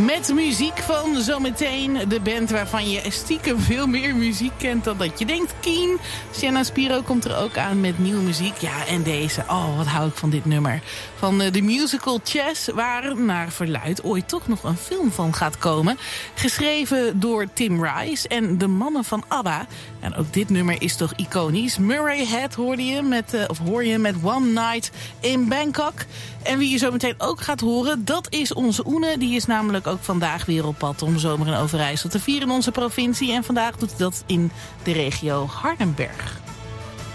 Met muziek van zometeen de band waarvan je stiekem veel meer muziek kent dan dat je denkt. Keen. Sienna Spiro komt er ook aan met nieuwe muziek. Ja, en deze. Oh, wat hou ik van dit nummer. Van de musical Chess, waar naar verluidt ooit toch nog een film van gaat komen. Geschreven door Tim Rice en de mannen van ABBA. En ook dit nummer is toch iconisch. Murray Head hoor je met One Night in Bangkok. En wie je zo meteen ook gaat horen, dat is onze Oene. Die is namelijk ook vandaag weer op pad om Zomer in Overijssel te vieren in onze provincie. En vandaag doet hij dat in de regio Hardenberg.